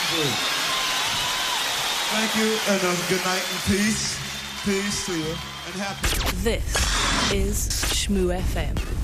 Thank you, and good night and peace. Peace to you, and happy. This is Shmoo FM.